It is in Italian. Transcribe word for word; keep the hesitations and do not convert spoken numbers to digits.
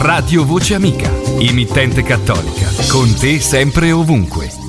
Radio Voce Amica, emittente cattolica, con te sempre e ovunque.